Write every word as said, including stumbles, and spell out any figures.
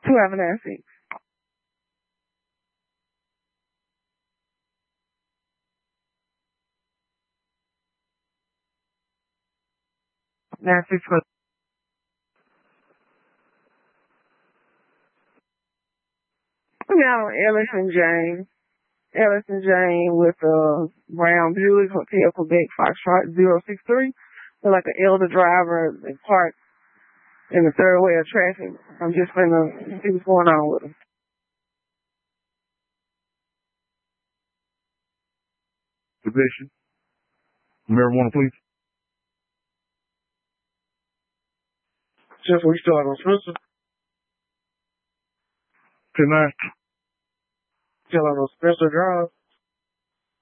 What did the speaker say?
two have an asset. Nine six one. Now Ellis and Jane. Ellis and Jane with a brown Buick Hotel Quebec Foxtrot zero six three. They're like an elder driver and parked in the third way of traffic. I'm just gonna see what's going on with them. Possession. Marijuana, please. Just we start on Spencer. Tonight. Still on Spencer Drive.